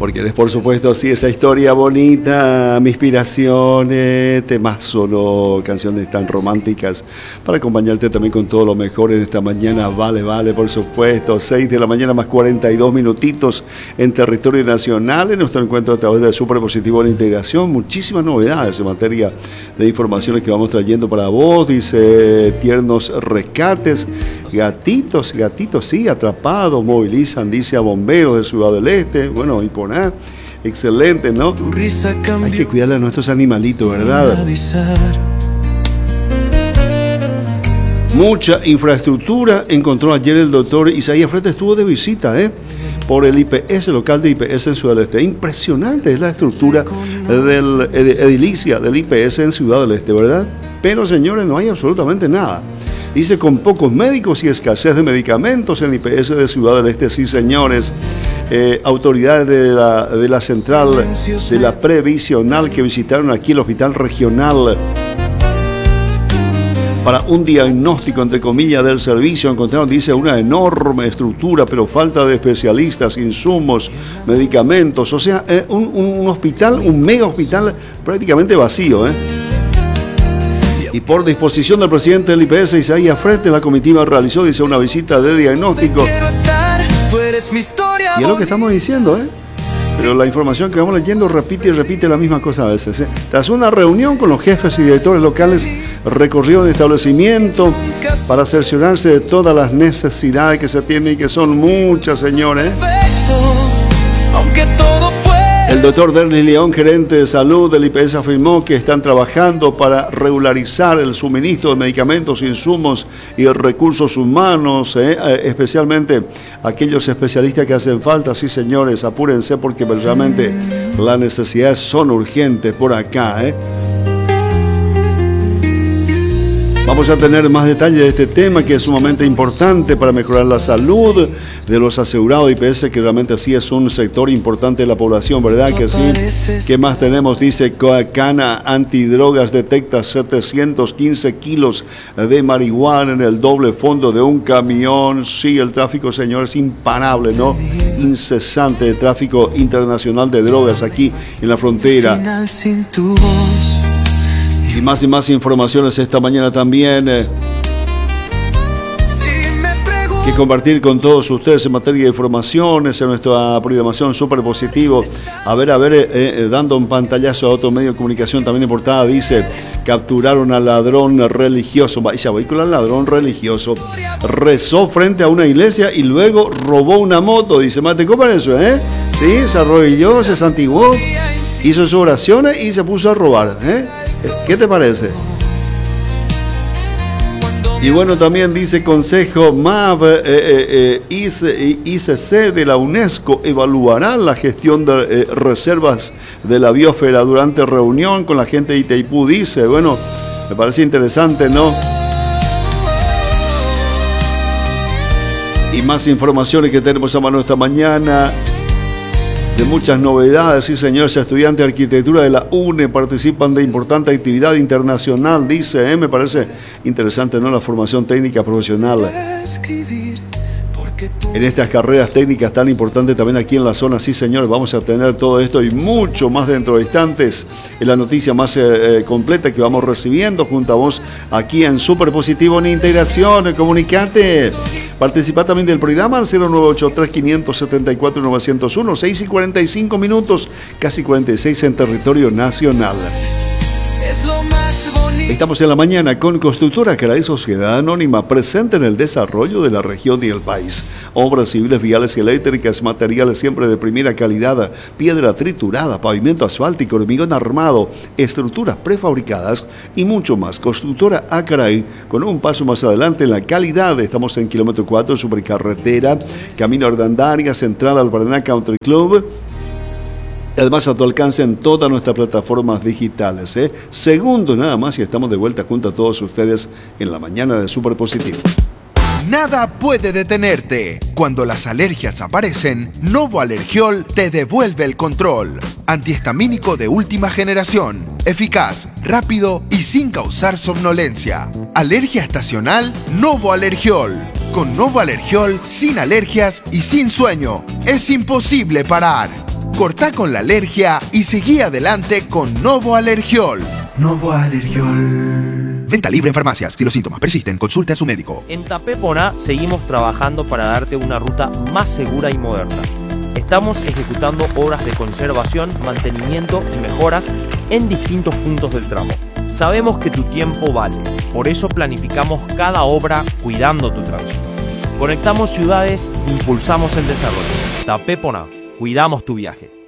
Porque eres, por supuesto, sí, esa historia bonita, mi inspiración, temazo, ¿no? Canciones tan románticas para acompañarte también con todo lo mejor en esta mañana. Vale, por supuesto. 6 de la mañana más 42 minutitos en territorio nacional. En nuestro encuentro a través de Superpositivo en Integración. Muchísimas novedades en materia de informaciones que vamos trayendo para vos. Dice, tiernos rescates. Gatitos, sí, atrapados, movilizan, dice, a bomberos de Ciudad del Este. Bueno, y por nada, excelente, ¿no? Hay que cuidar a nuestros animalitos, ¿verdad? Mucha infraestructura encontró ayer el doctor Isaías Frete, estuvo de visita, por el IPS, local de IPS en Ciudad del Este. Impresionante es la estructura edilicia del IPS en Ciudad del Este, ¿verdad? Pero, señores, no hay absolutamente nada. Dice, con pocos médicos y escasez de medicamentos en el IPS de Ciudad del Este, sí, señores. Autoridades de la central de la previsional que visitaron aquí el hospital regional para un diagnóstico, entre comillas, del servicio, encontraron, dice, una enorme estructura, pero falta de especialistas, insumos, medicamentos, o sea, un hospital, un mega hospital prácticamente vacío, Y por disposición del presidente del IPS, Isaías Frete, la comitiva realizó, dice, una visita de diagnóstico. Y es lo que estamos diciendo, Pero la información que vamos leyendo repite y repite la misma cosa a veces, Tras una reunión con los jefes y directores locales, recorrió el establecimiento para cerciorarse de todas las necesidades que se tienen y que son muchas, señores. El doctor Derlis León, gerente de salud del IPS, afirmó que están trabajando para regularizar el suministro de medicamentos, insumos y recursos humanos, especialmente aquellos especialistas que hacen falta. Sí, señores, apúrense porque realmente las necesidades son urgentes por acá, Vamos a tener más detalles de este tema que es sumamente importante para mejorar la salud de los asegurados de IPS, que realmente sí es un sector importante de la población, ¿verdad que sí? ¿Qué más tenemos? Dice, Coacana Antidrogas detecta 715 kilos de marihuana en el doble fondo de un camión. Sí, el tráfico, señores, es imparable, ¿no? Incesante de tráfico internacional de drogas aquí en la frontera. Y más informaciones esta mañana también que compartir con todos ustedes en materia de informaciones en nuestra programación Superpositivo. A ver, dando un pantallazo a otro medio de comunicación también en portada, dice, capturaron al ladrón religioso. Vaya, voy con el ladrón religioso. Rezó frente a una iglesia y luego robó una moto. Dice, mate, ¿cómo es eso, Sí, se arrodilló, se santiguó, hizo sus oraciones y se puso a robar, ¿Qué te parece? Y bueno, también dice Consejo MAV, ICC de la UNESCO evaluará la gestión de reservas de la biosfera durante reunión con la gente de Itaipú. Dice, bueno, me parece interesante, ¿no? Y más informaciones que tenemos a mano esta mañana. De muchas novedades, sí, señores. Estudiantes de arquitectura de la UNE participan de importante actividad internacional, dice, me parece interesante, ¿no? La formación técnica profesional en estas carreras técnicas tan importantes también aquí en la zona. Sí, señores, vamos a tener todo esto y mucho más dentro de instantes. Es la noticia más completa que vamos recibiendo junto a vos aquí en Superpositivo en Integración. Comunicate. Participa también del programa al 0983-574-901, 6 y 45 minutos, casi 46 en territorio nacional. Estamos en la mañana con Constructora Caray, Sociedad Anónima, presente en el desarrollo de la región y el país. Obras civiles, viales y eléctricas, materiales siempre de primera calidad, piedra triturada, pavimento asfáltico, hormigón armado, estructuras prefabricadas y mucho más. Constructora Acaray, con un paso más adelante en la calidad. Estamos en kilómetro 4, supercarretera, camino Ardandarias, entrada al Paraná Country Club. Además, a tu alcance en todas nuestras plataformas digitales. Segundo, nada más, y estamos de vuelta junto a todos ustedes en la mañana de Superpositivo. Nada puede detenerte. Cuando las alergias aparecen, Novo Alergiol te devuelve el control. Antihistamínico de última generación. Eficaz, rápido y sin causar somnolencia. Alergia estacional, Novo Alergiol. Con Novo Alergiol, sin alergias y sin sueño, es imposible parar. Cortá con la alergia y seguí adelante con Novo Alergiol. Novo Alergiol. Venta libre en farmacias. Si los síntomas persisten, consulte a su médico. En Tapé Poná seguimos trabajando para darte una ruta más segura y moderna. Estamos ejecutando obras de conservación, mantenimiento y mejoras en distintos puntos del tramo. Sabemos que tu tiempo vale, por eso planificamos cada obra cuidando tu tránsito. Conectamos ciudades, impulsamos el desarrollo. Tapé Poná, cuidamos tu viaje.